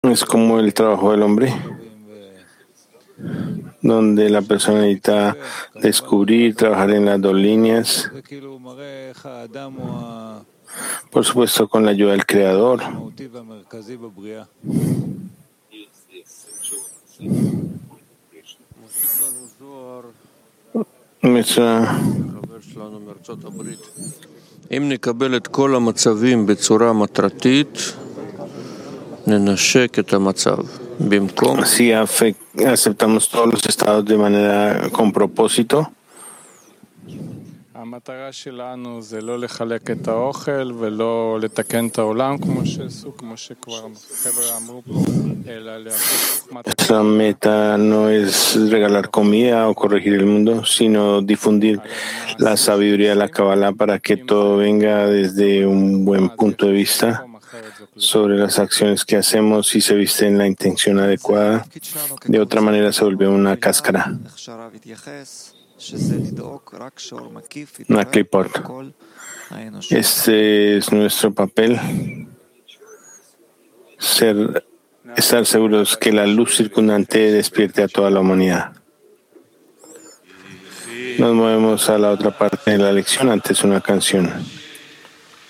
Es como el trabajo del hombre, donde la persona necesita descubrir, trabajar en las dos líneas, por supuesto con la ayuda del Creador. Nuestra אם נקבל את כל המצבים בצורה מטרתית, ננשק את המצב. במקום Si aceptamos todos los estados de manera con propósito, המטרה שלנו זה לא לחלק את האוכל ולא לתקן את העולם כמו שכבר חבר'ה אמרו פה, אלא להפוך חוכמת nuestra meta no es regalar comida o corregir el mundo, sino difundir la sabiduría de la Kabbalah para que todo venga desde un buen punto de vista sobre las acciones que hacemos y se viste en la intención adecuada. De otra manera se vuelve una cáscara, una clipboard. Este es nuestro papel, estar seguros que la luz circundante despierte a toda la humanidad. Nos movemos a la otra parte de la lección, antes una canción.